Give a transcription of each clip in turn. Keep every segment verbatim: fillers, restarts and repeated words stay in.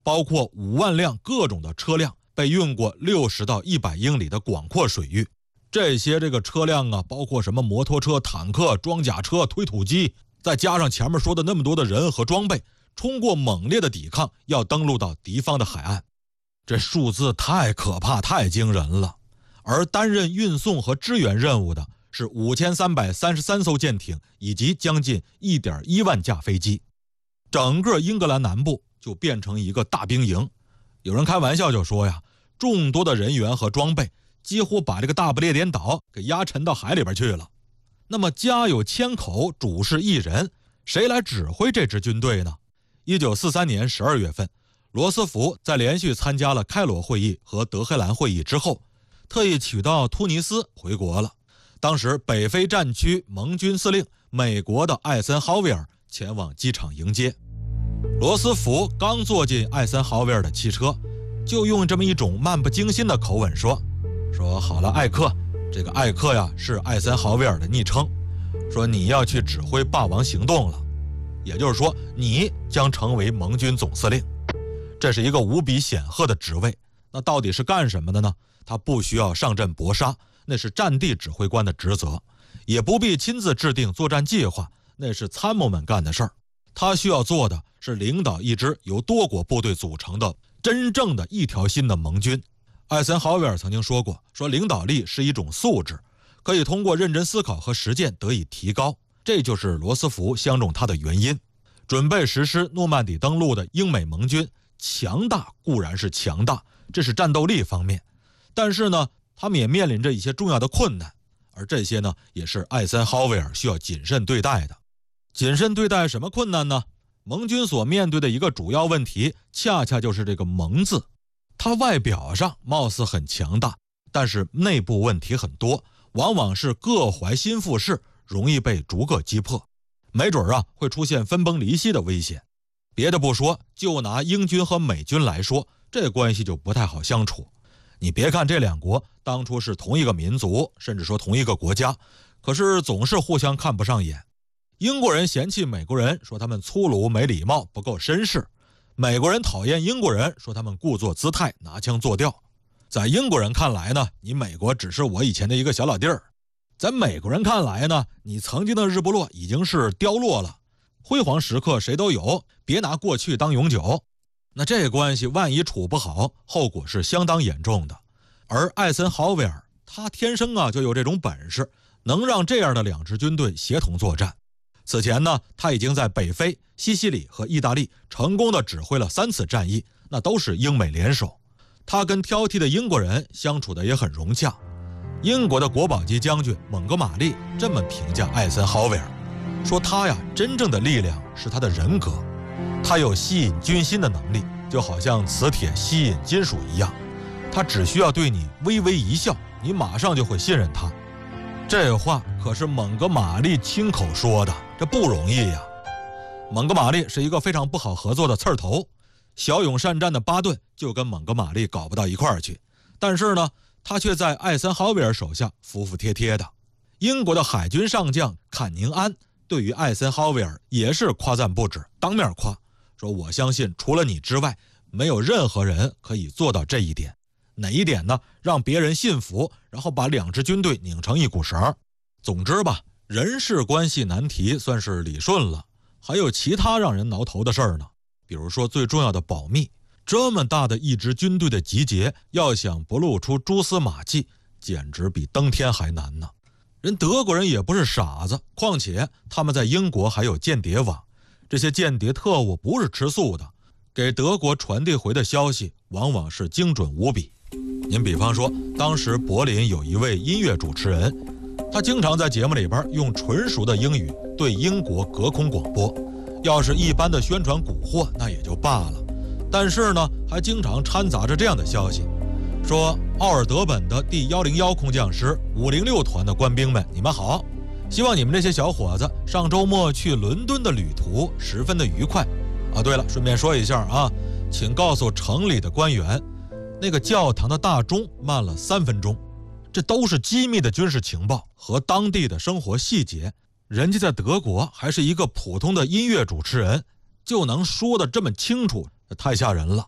包括五万辆各种的车辆被运过六十到一百英里的广阔水域。这些这个车辆啊，包括什么摩托车、坦克、装甲车、推土机，再加上前面说的那么多的人和装备，通过猛烈的抵抗要登陆到敌方的海岸。这数字太可怕，太惊人了。而担任运送和支援任务的是五千三百三十三艘舰艇以及将近 一点一万架飞机。整个英格兰南部就变成一个大兵营。有人开玩笑就说呀，众多的人员和装备几乎把这个大不列颠岛给压沉到海里边去了。那么家有千口，主事一人，谁来指挥这支军队呢？一九四三年十二月份，罗斯福在连续参加了开罗会议和德黑兰会议之后，特意取到突尼斯回国了。当时北非战区盟军司令美国的艾森豪威尔前往机场迎接。罗斯福刚坐进艾森豪威尔的汽车，就用这么一种漫不经心的口吻说说好了，艾克，这个艾克呀是艾森豪威尔的昵称，说你要去指挥霸王行动了，也就是说你将成为盟军总司令。这是一个无比显赫的职位。那到底是干什么的呢？他不需要上阵搏杀，那是战地指挥官的职责，也不必亲自制定作战计划，那是参谋们干的事儿。他需要做的是领导一支由多国部队组成的真正的一条心的盟军。艾森豪威尔曾经说过，说领导力是一种素质，可以通过认真思考和实践得以提高。这就是罗斯福相中他的原因。准备实施诺曼底登陆的英美盟军强大固然是强大，这是战斗力方面，但是呢，他们也面临着一些重要的困难，而这些呢，也是艾森豪威尔需要谨慎对待的。谨慎对待什么困难呢？盟军所面对的一个主要问题，恰恰就是这个盟字。它外表上貌似很强大，但是内部问题很多，往往是各怀心腹事，容易被逐个击破，没准啊会出现分崩离析的危险。别的不说，就拿英军和美军来说，这关系就不太好相处。你别看这两国当初是同一个民族，甚至说同一个国家，可是总是互相看不上眼。英国人嫌弃美国人，说他们粗鲁没礼貌，不够绅士；美国人讨厌英国人，说他们故作姿态，拿腔作调。在英国人看来呢，你美国只是我以前的一个小老弟儿；在美国人看来呢，你曾经的日不落已经是凋落了。辉煌时刻谁都有，别拿过去当永久。那这关系万一处不好，后果是相当严重的。而艾森豪威尔他天生啊就有这种本事，能让这样的两支军队协同作战。此前呢，他已经在北非、西西里和意大利成功的指挥了三次战役，那都是英美联手。他跟挑剔的英国人相处的也很融洽。英国的国宝级将军蒙哥马利这么评价艾森豪威尔，说他呀，真正的力量是他的人格，他有吸引军心的能力，就好像磁铁吸引金属一样，他只需要对你微微一笑，你马上就会信任他。这话可是蒙哥马利亲口说的，这不容易呀。蒙哥马利是一个非常不好合作的刺儿头，骁勇善战的巴顿就跟蒙哥马利搞不到一块儿去，但是呢，他却在艾森豪威尔手下服服帖帖的。英国的海军上将坎宁安对于艾森豪威尔也是夸赞不止，当面夸说，我相信除了你之外，没有任何人可以做到这一点。哪一点呢？让别人信服，然后把两支军队拧成一股绳。总之吧，人事关系难题算是理顺了，还有其他让人挠头的事儿呢。比如说最重要的保密，这么大的一支军队的集结，要想不露出蛛丝马迹，简直比登天还难呢。人德国人也不是傻子，况且他们在英国还有间谍网，这些间谍特务不是吃素的，给德国传递回的消息往往是精准无比。您比方说，当时柏林有一位音乐主持人，他经常在节目里边用纯熟的英语对英国隔空广播，要是一般的宣传蛊惑那也就罢了，但是呢，还经常掺杂着这样的消息，说奥尔德本的第一零一空降师五零六团的官兵们，你们好，希望你们这些小伙子上周末去伦敦的旅途十分的愉快啊。对了，顺便说一下啊，请告诉城里的官员，那个教堂的大钟慢了三分钟。这都是机密的军事情报和当地的生活细节，人家在德国还是一个普通的音乐主持人，就能说得这么清楚，太吓人了。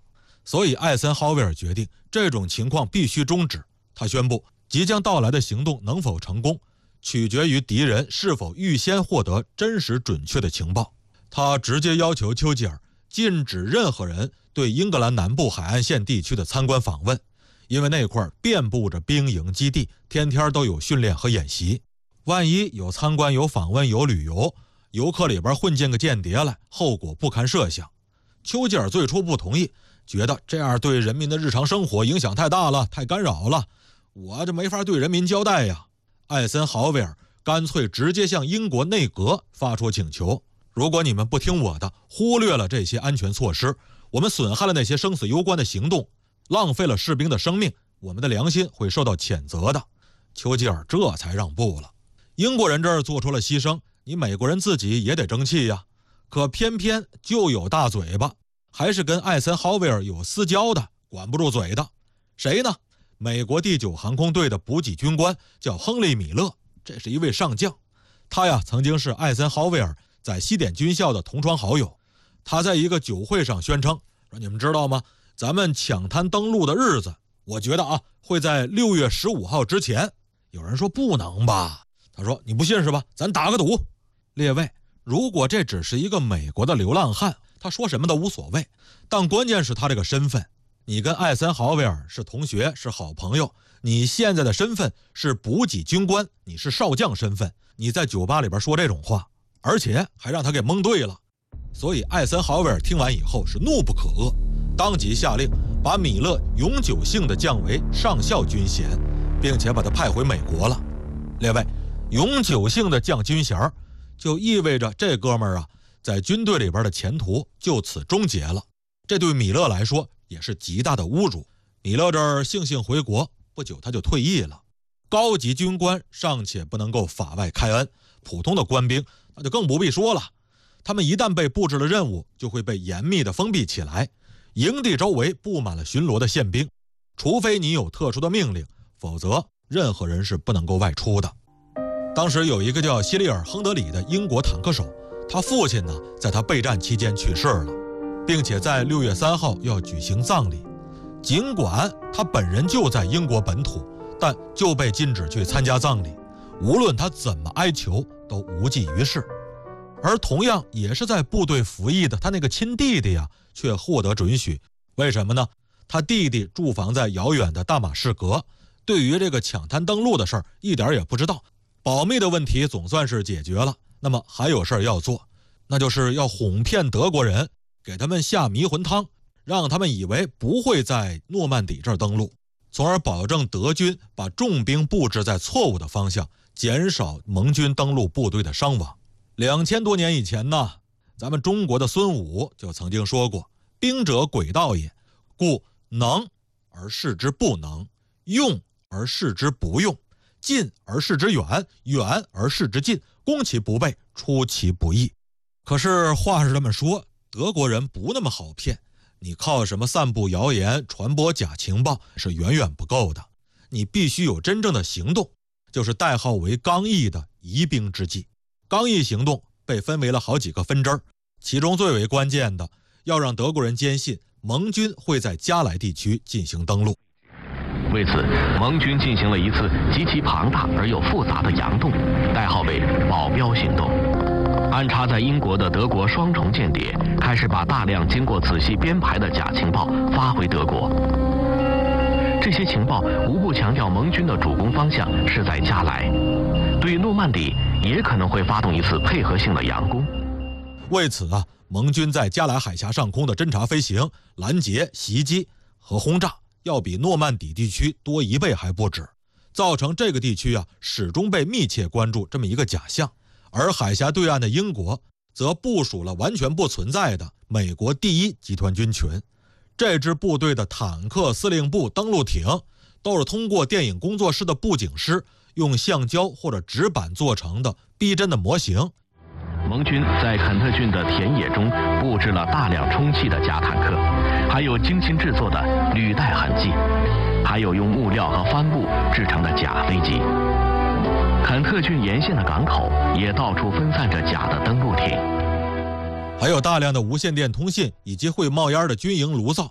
所以艾森豪威尔决定这种情况必须终止。他宣布，即将到来的行动能否成功，取决于敌人是否预先获得真实准确的情报。他直接要求丘吉尔禁止任何人对英格兰南部海岸线地区的参观访问，因为那块遍布着兵营基地，天天都有训练和演习。万一有参观、有访问、有旅游，游客里边混进个间谍来，后果不堪设想。丘吉尔最初不同意，觉得这样对人民的日常生活影响太大了，太干扰了，我这没法对人民交代呀。艾森豪威尔干脆直接向英国内阁发出请求，如果你们不听我的，忽略了这些安全措施，我们损害了那些生死攸关的行动，浪费了士兵的生命，我们的良心会受到谴责的。丘吉尔这才让步了。英国人这儿做出了牺牲，你美国人自己也得争气呀。可偏偏就有大嘴巴，还是跟艾森豪威尔有私交的，管不住嘴的。谁呢？美国第九航空队的补给军官叫亨利·米勒，这是一位上将。他呀，曾经是艾森豪威尔在西点军校的同窗好友。他在一个酒会上宣称说：“你们知道吗？咱们抢滩登陆的日子，我觉得啊，会在六月十五号之前。”有人说不能吧？他说：“你不信是吧？咱打个赌。”列位，如果这只是一个美国的流浪汉，他说什么都无所谓。但关键是他这个身份，你跟艾森豪威尔是同学，是好朋友，你现在的身份是补给军官，你是少将身份，你在酒吧里边说这种话，而且还让他给蒙对了。所以艾森豪威尔听完以后是怒不可遏，当即下令把米勒永久性的降为上校军衔，并且把他派回美国了。列位，永久性的降军衔就意味着这哥们儿啊，在军队里边的前途就此终结了。这对米勒来说也是极大的侮辱。米勒这儿悻悻回国，不久他就退役了。高级军官尚且不能够法外开恩，普通的官兵那就更不必说了。他们一旦被布置了任务，就会被严密的封闭起来。营地周围布满了巡逻的宪兵，除非你有特殊的命令，否则任何人是不能够外出的。当时有一个叫希利尔·亨德里的英国坦克手，他父亲呢，在他备战期间去世了，并且在六月三号要举行葬礼。尽管他本人就在英国本土，但就被禁止去参加葬礼，无论他怎么哀求都无济于事。而同样也是在部队服役的他那个亲弟弟呀，却获得准许。为什么呢？他弟弟驻防在遥远的大马士革，对于这个抢滩登陆的事儿一点也不知道。保密的问题总算是解决了，那么还有事儿要做，那就是要哄骗德国人，给他们下迷魂汤，让他们以为不会在诺曼底这儿登陆，从而保证德军把重兵布置在错误的方向，减少盟军登陆部队的伤亡。两千多年以前呢，咱们中国的孙武就曾经说过：“兵者诡道也，故能而示之不能，用而示之不用，近而示之远，远而示之近，攻其不备，出其不意。”可是话是这么说，德国人不那么好骗，你靠什么散布谣言、传播假情报是远远不够的，你必须有真正的行动，就是代号为刚毅的疑兵之计。刚毅行动被分为了好几个分支，其中最为关键的，要让德国人坚信盟军会在加莱地区进行登陆。 为此，盟军进行了一次极其庞大而又复杂的佯动，代号为保镖行动。安插在英国的德国双重间谍开始把大量经过仔细编排的假情报发回德国。这些情报无不强调盟军的主攻方向是在加莱，对诺曼底也可能会发动一次配合性的佯攻。 为此啊，盟军在加莱海峡上空的侦察飞行、拦截、袭击和轰炸要比诺曼底地区多一倍还不止，造成这个地区啊始终被密切关注这么一个假象。而海峡对岸的英国则部署了完全不存在的美国第一集团军群。这支部队的坦克、司令部、登陆艇都是通过电影工作室的布景师用橡胶或者纸板做成的逼真的模型。 盟军在肯特郡的田野中布置了大量充气的假坦克，还有精心制作的履带痕迹，还有用木料和帆布制成的假飞机。肯特郡沿线的港口也到处分散着假的登陆艇， 还有大量的无线电通信以及会冒烟的军营炉灶。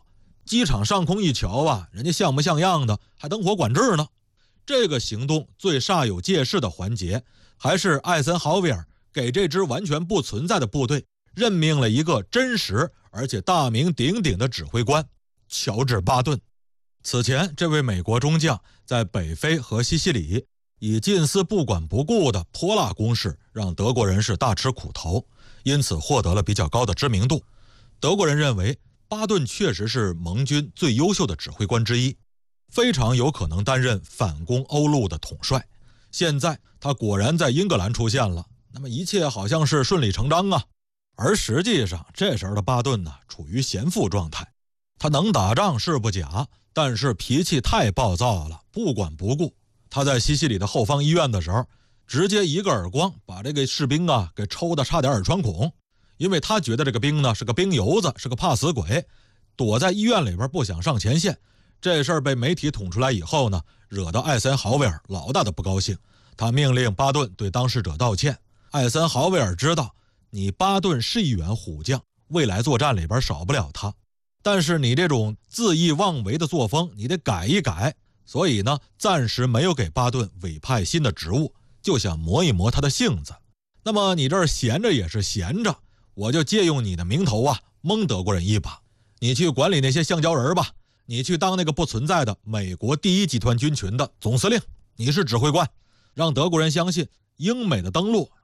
机场上空一瞧啊，人家像不像样的，还灯火管制呢。这个行动最煞有介事的环节，还是艾森豪威尔给这支完全不存在的部队任命了一个真实而且大名鼎鼎的指挥官——乔治·巴顿。此前，这位美国中将在北非和西西里以近似不管不顾的泼辣攻势，让德国人是大吃苦头，因此获得了比较高的知名度。德国人认为巴顿确实是盟军最优秀的指挥官之一，非常有可能担任反攻欧陆的统帅。现在他果然在英格兰出现了，那么一切好像是顺理成章啊。而实际上这时候的巴顿呢，处于贤父状态，他能打仗是不假，但是脾气太暴躁了，不管不顾。他在西西里的后方医院的时候，直接一个耳光把这个士兵啊给抽得差点耳穿孔，因为他觉得这个兵呢是个兵油子，是个怕死鬼，躲在医院里边不想上前线。这事儿被媒体捅出来以后呢，惹到艾森豪威尔老大的不高兴，他命令巴顿对当事者道歉。艾森豪威尔知道你巴顿是一员虎将，未来作战里边少不了他，但是你这种恣意妄为的作风你得改一改，所以呢暂时没有给巴顿委派新的职务，就想磨一磨他的性子。那么你这儿闲着也是闲着，我就借用你的名头啊，蒙德国人一把，你去管理那些橡胶人吧，你去当那个不存在的美国第一集团军群的总司令，你是指挥官，让德国人相信英美的登陆